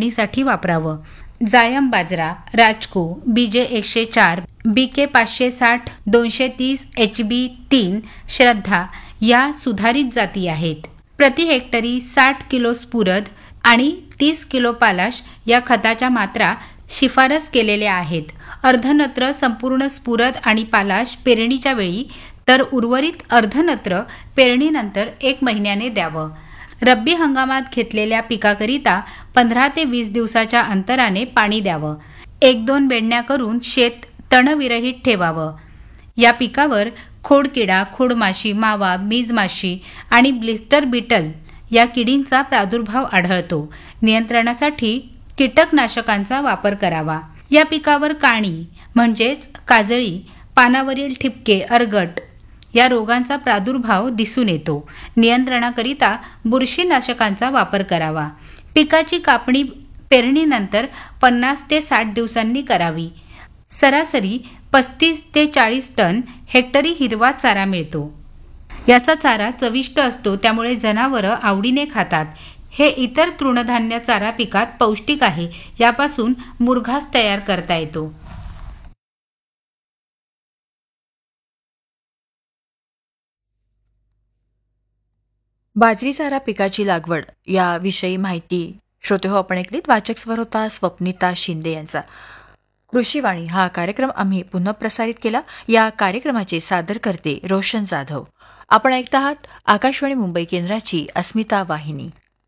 पेरणीसाठी वापरावं. जायम बाजरा, राजको, BJ 104, BK 560, 230, HB3, श्रद्धा या सुधारित जाती आहेत. प्रति हेक्टरी 60 किलो स्फुरद आणि 30 किलो पालाश या खताच्या मात्रा शिफारस केलेल्या आहेत. अर्धनत्र संपूर्ण स्फुरद आणि पालाश पेरणीच्या वेळी तर उर्वरित अर्धनत्र पेरणीनंतर 1 महिन्याने द्यावं. रब्बी हंगामात घेतलेल्या पिकाकरिता 15 ते 20 दिवसाच्या अंतराने पाणी द्यावं. 1-2 बेडण्या करून शेत तणविरहित ठेवावं. या पिकावर खोडकिडा, खोडमाशी, मावा, मीजमाशी आणि ब्लिस्टर बीटल या किडींचा प्रादुर्भाव आढळतो. नियंत्रणासाठी कीटकनाशकांचा वापर करावा. या पिकावर काणी म्हणजेच काजळी, पानावरील ठिपके, अर्गट या रोगांचा प्रादुर्भाव दिसून येतो. नियंत्रणाकरिता बुरशीनाशकांचा वापर करावा. पिकाची कापणी पेरणीनंतर 50 ते 60 दिवसांनी करावी. सरासरी 35 ते 40 टन हेक्टरी हिरवा चारा मिळतो. याचा चारा चविष्ट असतो, त्यामुळे जनावरं आवडीने खातात. हे इतर तृणधान्य चारा पिकात पौष्टिक आहे. यापासून मुरघास तयार करता येतो. बाजरी चारा पिकाची लागवड याविषयी माहिती श्रोते हो आपण ऐकलीत. वाचक स्वर होता स्वप्निता शिंदे यांचा. कृषीवाणी हा कार्यक्रम आम्ही पुन्हा प्रसारित केला. या कार्यक्रमाचे सादर करते रोशन जाधव. आपण ऐकत आहात आकाशवाणी मुंबई केंद्राची अस्मिता वाहिनी.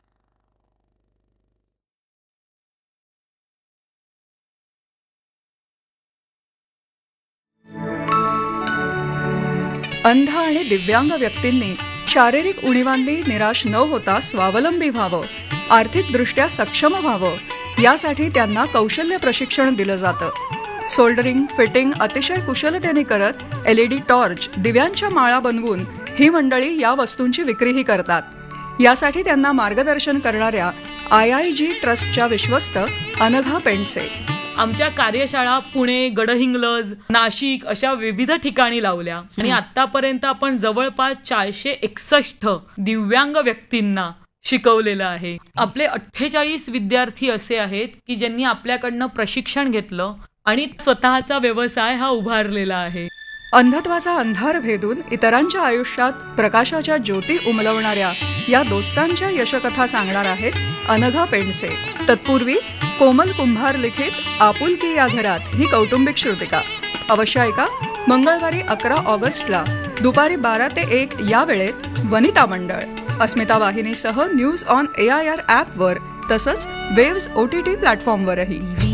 अंध आणि दिव्यांग व्यक्तींनी शारीरिक उणीवांनी निराश न होता स्वावलंबी व्हावं, आर्थिकदृष्ट्या सक्षम व्हावं, यासाठी त्यांना कौशल्य प्रशिक्षण दिलं जातं. सोल्डरिंग, फिटिंग अतिशय कुशलतेने करत LED टॉर्च, दिव्यांच्या माळा बनवून ही मंडळी या वस्तूंची विक्रीही करतात. यासाठी त्यांना मार्गदर्शन करणाऱ्या IIG ट्रस्टच्या विश्वस्त अनघा पेंडसे. आमच्या कार्यशाळा पुणे, गडहिंग्लज, नाशिक अशा विविध ठिकाणी लावल्या आणि आतापर्यंत आपण जवळपास 461 दिव्यांग व्यक्तींना शिकवलेलं आहे. आपले 48 विद्यार्थी असे आहेत की ज्यांनी आपल्याकडनं प्रशिक्षण घेतलं आणि स्वतःचा व्यवसाय हा उभारलेला आहे. अंधत्वाचा अंधार भेदून इतरांच्या आयुष्यात प्रकाशाच्या ज्योती उमलवणाऱ्या या दोस्तांच्या यशकथा सांगणार आहेत अनघा पेंडसे. तत्पूर्वी कोमल कुंभार लिखित आपुलकी या घरात ही कौटुंबिक श्रुतिका अवश्य ऐका. मंगळवारी 11 ऑगस्टला दुपारी 12 ते 1 या वेळेत वनिता मंडळ अस्मिता वाहिनीसह न्यूज ऑन AIR ॲपवर तसंच वेव्स OTT प्लॅटफॉर्मवरही.